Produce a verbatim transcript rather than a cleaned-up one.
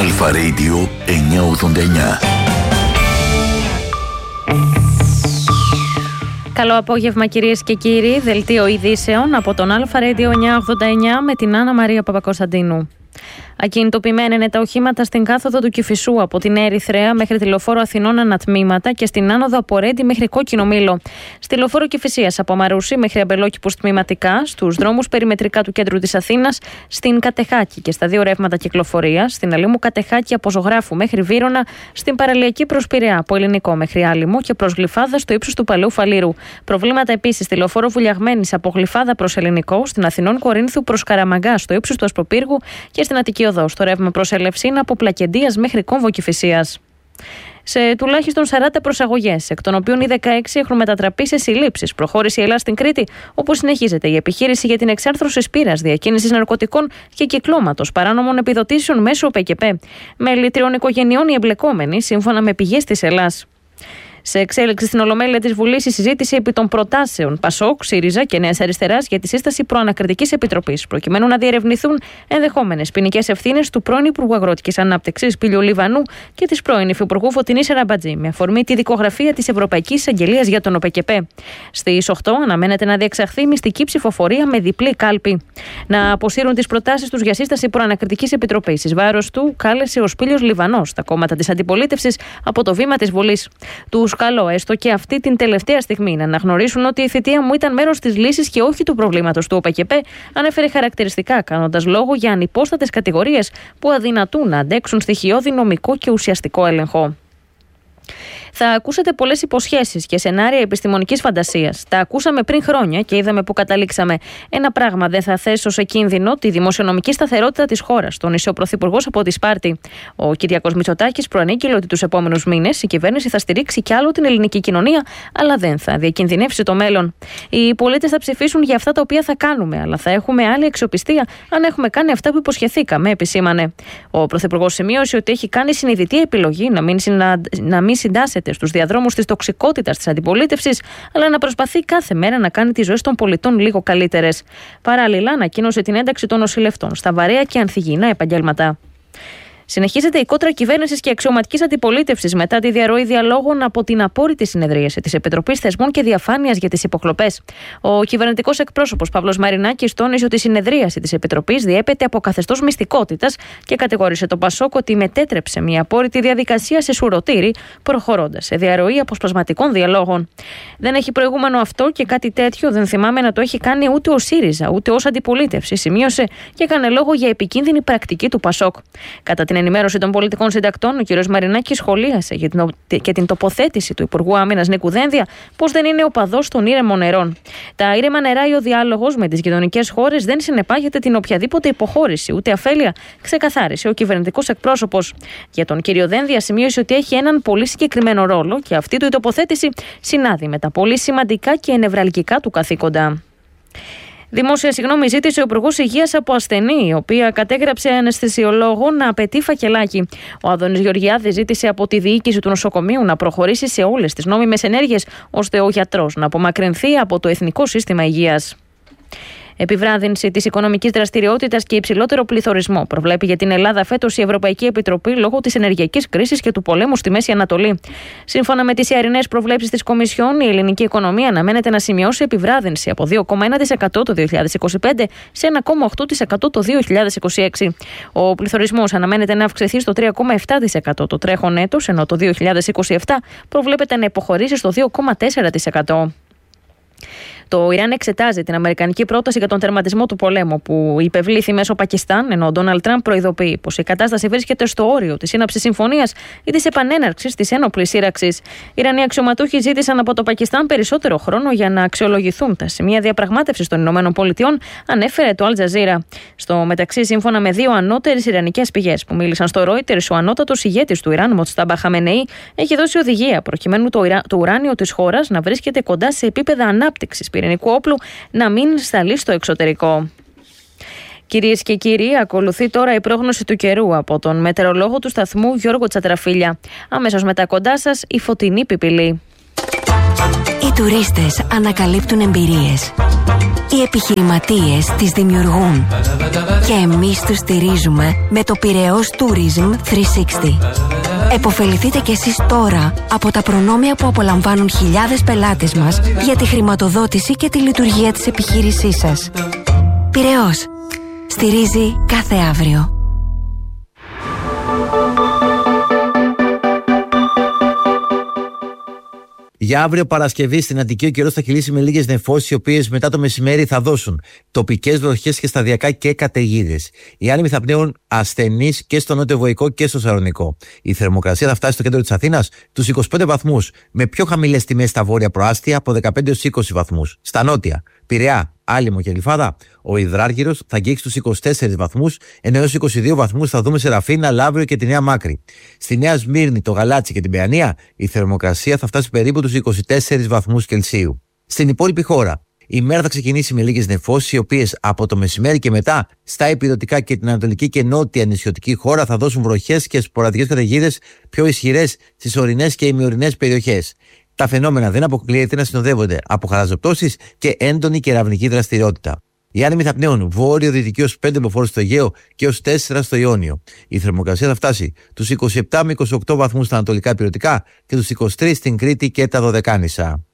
Αλφα Radio εννιακόσια ογδόντα εννιά. Καλό απόγευμα κυρίες και κύριοι, δελτίο ειδήσεων από τον Αλφα Radio εννιακόσια ογδόντα εννιά με την Άννα Μαρία Παπακοσταντίνου. Ακινητοποιημένα είναι τα οχήματα στην κάθοδο του Κηφισού από την Ερυθρέα μέχρι τη λεωφόρο Αθηνών ανατμήματα και στην άνοδο από Ρέντι μέχρι Κόκκινο Μήλο. Στη λεωφόρο Κηφισίας από Μαρούσι μέχρι Αμπελόκηπους τμηματικά, στους δρόμους περιμετρικά του κέντρου της Αθήνας, στην Κατεχάκη και στα δύο ρεύματα κυκλοφορίας, στην Αλήμου Κατεχάκη από Ζωγράφου μέχρι Βύρωνα, στην παραλιακή προς Πειραιά από Ελληνικό μέχρι Άλυμο και προς Γλυφάδα στο ύψος του Παλαιού Φαλήρου. Προβλήματα επίσης στη λεωφόρο Βουλιαγμένης από Γλυφάδα προς Ελληνικό, στην Αθηνών Κορίνθου προς Καραμαγκά στο ύψος του Ασπροπύργου και στην Αττική Οδό στο ρεύμα προς Ελευσίνα από Πλακεντίας μέχρι Κόμβο Κηφισίας. Σε τουλάχιστον σαράντα προσαγωγές, εκ των οποίων οι δεκαέξι έχουν μετατραπεί σε συλλήψεις, προχώρησε η Ελλάδα στην Κρήτη, όπου συνεχίζεται η επιχείρηση για την εξάρθρωση σπήρας, διακίνησης ναρκωτικών και κυκλώματος παράνομων επιδοτήσεων μέσω ΟΠΕΚΕΠ. Μέλη τριών οικογενειών οι εμπλεκόμενοι, σύμφωνα με πηγές της Ελλάς. Σε εξέλιξη στην Ολομέλεια της Βουλής, η συζήτηση επί των προτάσεων Πασόκ, ΣΥΡΙΖΑ και Νέας Αριστεράς για τη σύσταση προανακριτικής επιτροπής, προκειμένου να διερευνηθούν ενδεχόμενες ποινικές ευθύνες του πρώην Υπουργού Αγροτικής Ανάπτυξης Πήλιου Λιβανού και της πρώην Υφυπουργού Φωτεινής Αραμπατζή, με αφορμή τη δικογραφία της Ευρωπαϊκής Αγγελίας για τον ΟΠΕΚΕΠ. Στις οκτώ αναμένεται να διεξαχθεί μυστική ψηφοφορία με διπλή κάλπη. Να αποσύρουν τις προτάσεις τους για σύσταση προανακριτικής επιτροπής εις βάρος του κάλεσε ο Πήλιος Λιβανός τα κόμματα της αντιπολίτευσης από το βήμα της Βουλής. Τους καλώ, έστω και αυτή την τελευταία στιγμή, να αναγνωρίσουν ότι η θητεία μου ήταν μέρος της λύσης και όχι του προβλήματος του ΟΠΕΚΕΠ, ανέφερε χαρακτηριστικά, κάνοντας λόγο για ανυπόστατες κατηγορίες που αδυνατούν να αντέξουν στοιχειώδη νομικό και ουσιαστικό έλεγχο. Θα ακούσετε πολλές υποσχέσεις και σενάρια επιστημονικής φαντασίας. Τα ακούσαμε πριν χρόνια και είδαμε που καταλήξαμε. Ένα πράγμα δεν θα θέσω σε κίνδυνο: τη δημοσιονομική σταθερότητα της χώρας, τόνισε ο Πρωθυπουργός από τη Σπάρτη. Ο Κυριάκος Μητσοτάκης προανήγγειλε ότι τους επόμενους μήνες η κυβέρνηση θα στηρίξει κι άλλο την ελληνική κοινωνία, αλλά δεν θα διακινδυνεύσει το μέλλον. Οι πολίτες θα ψηφίσουν για αυτά τα οποία θα κάνουμε, αλλά θα έχουμε άλλη αξιοπιστία αν έχουμε κάνει αυτά που υποσχεθήκαμε, επισήμανε. Ο Πρωθυπουργός σημείωσε ότι έχει κάνει συνειδητή επιλογή να μην, συνα... να μην συντάσσεται στους διαδρόμους της τοξικότητας της αντιπολίτευσης, αλλά να προσπαθεί κάθε μέρα να κάνει τις ζωές των πολιτών λίγο καλύτερες. Παράλληλα, ανακοίνωσε την ένταξη των νοσηλευτών στα βαρέα και ανθυγιεινά επαγγέλματα. Συνεχίζεται η κόντρα κυβέρνησης και αξιωματικής αντιπολίτευσης μετά τη διαρροή διαλόγων από την απόρριτη συνεδρίαση της Επιτροπής Θεσμών και Διαφάνειας για τις υποκλοπές. Ο κυβερνητικός εκπρόσωπος Παύλος Μαρινάκης τόνισε ότι η συνεδρίαση της Επιτροπής διέπεται από καθεστώς μυστικότητας και κατηγόρησε τον Πασόκ ότι μετέτρεψε μια απόρριτη διαδικασία σε σουρωτήρι, προχωρώντας σε διαρροή αποσπασματικών διαλόγων. Δεν έχει προηγούμενο αυτό και κάτι τέτοιο δεν θυμάμαι να το έχει κάνει ούτε ο ΣΥΡΙΖΑ ούτε ως αντιπολίτευση, σημείωσε και έκανε λόγο για επικίνδυνη πρακτική του Πασόκ. Κατά την ενημέρωση των πολιτικών συντακτών, ο κ. Μαρινάκης σχολίασε για την, και την τοποθέτηση του Υπουργού Άμυνας Νίκου Δένδια πως δεν είναι οπαδός των ήρεμων νερών. Τα ήρεμα νερά ή ο διάλογος με τις γειτονικές χώρες δεν συνεπάγεται την οποιαδήποτε υποχώρηση ούτε αφέλεια, ξεκαθάρισε ο κυβερνητικός εκπρόσωπος. Για τον κ. Δένδια σημείωσε ότι έχει έναν πολύ συγκεκριμένο ρόλο και αυτή του η τοποθέτηση συνάδει με τα πολύ σημαντικά και νευραλγικά του καθήκοντα. Δημόσια συγγνώμη ζήτησε ο Υπουργός Υγείας από ασθενή, η οποία κατέγραψε αναισθησιολόγο να απαιτεί φακελάκι. Ο Άδωνης Γεωργιάδης ζήτησε από τη διοίκηση του νοσοκομείου να προχωρήσει σε όλες τις νόμιμες ενέργειες, ώστε ο γιατρός να απομακρυνθεί από το Εθνικό Σύστημα Υγείας. Επιβράδυνση της οικονομικής δραστηριότητας και υψηλότερο πληθωρισμό προβλέπει για την Ελλάδα φέτος η Ευρωπαϊκή Επιτροπή λόγω της ενεργειακής κρίσης και του πολέμου στη Μέση Ανατολή. Σύμφωνα με τις ιαρινές προβλέψεις της Κομισιόν, η ελληνική οικονομία αναμένεται να σημειώσει επιβράδυνση από δύο κόμμα ένα τοις εκατό το δύο χιλιάδες είκοσι πέντε σε ένα κόμμα οκτώ τοις εκατό το δύο χιλιάδες είκοσι έξι. Ο πληθωρισμός αναμένεται να αυξηθεί στο τρία κόμμα επτά τοις εκατό το τρέχον έτος, ενώ το δύο χιλιάδες είκοσι επτά προβλέπεται να υποχωρήσει στο δύο κόμμα τέσσερα τοις εκατό. Το Ιράν εξετάζει την αμερικανική πρόταση για τον τερματισμό του πολέμου που υπευλήθη μέσω Πακιστάν, ενώ ο Ντόναλντ Τραμπ προειδοποιεί πως η κατάσταση βρίσκεται στο όριο της σύναψης συμφωνίας ή της επανέναρξης της ένοπλης σύραξης. Οι Ιρανοί αξιωματούχοι ζήτησαν από το Πακιστάν περισσότερο χρόνο για να αξιολογηθούν τα σημεία διαπραγμάτευσης των ΗΠΑ, ανέφερε το Αλ Τζαζίρα. Στο μεταξύ, σύμφωνα με δύο ανώτερες ιρανικές πηγές που μίλησαν στο Reuters, ο ανώτατος ηγέτης του Ιράν, Μοτστάμπα Χαμενεή, έχει δώσει οδηγία προκειμένου το, Ιρα... το ουράνιο της χώρας να βρίσκεται κοντά σε επίπεδα ανάπτυξης πυρηνικού όπλου, να μην σταλεί στο εξωτερικό. Κυρίες και κύριοι, ακολουθεί τώρα η πρόγνωση του καιρού από τον μετεωρολόγο του σταθμού Γιώργο Τσατραφίλια. Αμέσως μετά κοντά σας η Φωτεινή Πιπηλή. Οι τουρίστες ανακαλύπτουν εμπειρίες. Οι επιχειρηματίες τις δημιουργούν. Και εμείς τους στηρίζουμε με το Πειραιώς Tourism τριακόσια εξήντα. Εποφεληθείτε κι εσείς τώρα από τα προνόμια που απολαμβάνουν χιλιάδες πελάτες μας για τη χρηματοδότηση και τη λειτουργία της επιχείρησής σας. Πειραιώς. Στηρίζει κάθε αύριο. Για αύριο Παρασκευή στην Αττική ο καιρός θα κυλήσει με λίγες νεφώσεις, οι οποίες μετά το μεσημέρι θα δώσουν τοπικές βροχές και σταδιακά και καταιγίδες. Οι άνεμοι θα πνέουν ασθενείς και στο νότιο-βοϊκό και στο Σαλονικό. Η θερμοκρασία θα φτάσει στο κέντρο της Αθήνας τους είκοσι πέντε βαθμούς, με πιο χαμηλές τιμές στα βόρεια προάστια από δεκαπέντε έως είκοσι βαθμούς. Στα νότια, Πειραιά, Άλυμο και Λιφάδα, ο Ιδράργυρος θα αγγίξει τους είκοσι τέσσερις βαθμούς, ενώ έως είκοσι δύο βαθμούς θα δούμε σε Ραφίνα, Λαύριο και τη Νέα Μάκρη. Στη Νέα Σμύρνη, το Γαλάτσι και την Παιανία, η θερμοκρασία θα φτάσει περίπου τους είκοσι τέσσερις βαθμούς Κελσίου. Στην υπόλοιπη χώρα, η μέρα θα ξεκινήσει με λίγες νεφώσεις, οι οποίες από το μεσημέρι και μετά στα ηπειρωτικά και την ανατολική και νότια νησιωτική χώρα θα δώσουν βροχές και σποραδικές καταιγίδες πιο ισχυρές στις ορεινές και ημιορεινές περιοχές. Τα φαινόμενα δεν αποκλείεται να συνοδεύονται από χαλαζοπτώσεις και έντονη κεραυνική δραστηριότητα. Οι άνεμοι θα πνέουν βόρειο-δυτική ως πέντε μποφόρ στο Αιγαίο και ως τέσσερα στο Ιόνιο. Η θερμοκρασία θα φτάσει τους είκοσι επτά με είκοσι οκτώ βαθμούς στα ανατολικά ηπειρωτικά και τους είκοσι τρεις στην Κρήτη και τα Δωδεκάνησα.